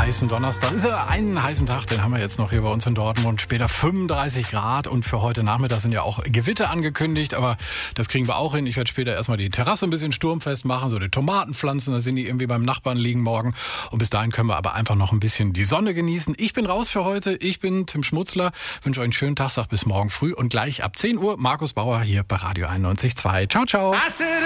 heißen Donnerstag. Ist ja einen heißen Tag, den haben wir jetzt noch hier bei uns in Dortmund. Später 35 Grad und für heute Nachmittag sind ja auch Gewitter angekündigt, aber das kriegen wir auch hin. Ich werde später erstmal die Terrasse ein bisschen sturmfest machen, so die Tomatenpflanzen, da sind die irgendwie beim Nachbarn liegen morgen. Und bis dahin können wir aber einfach noch ein bisschen die Sonne genießen. Ich bin raus für heute. Ich bin Tim Schmutzler. Wünsche euch einen schönen Tag, sag bis morgen früh und gleich ab 10 Uhr Markus Bauer hier bei Radio 91.2. Ciao, ciao.